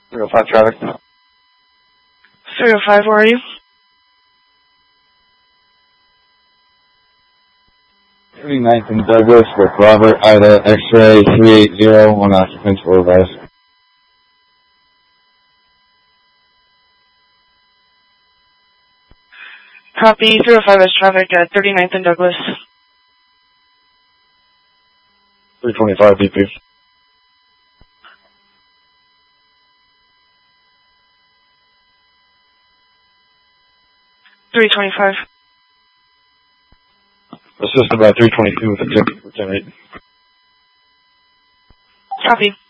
305 traffic. 305, where are you? 39th and Douglas with Robert Ida X-ray 380, one occupant will advise. Copy, 305 is traffic at 39th and Douglas. 325 BP. $325. Assisted by 322 with a ticket for 10-8. Copy.